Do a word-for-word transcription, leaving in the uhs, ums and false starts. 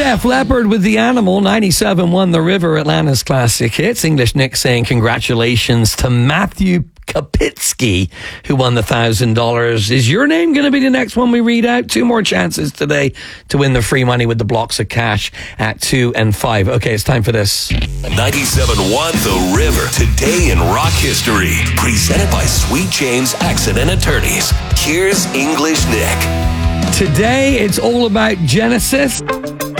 Def Leppard with The Animal. ninety-seven won The River, Atlanta's classic hits. English Nick saying congratulations to Matthew Kapitsky, who won the one thousand dollars. Is your name going to be the next one we read out? Two more chances today to win the free money with the blocks of cash at two and five. Okay, it's time for this. ninety-seven won The River. Today in rock history. Presented by Sweet James Accident Attorneys. Here's English Nick. Today, it's all about Genesis.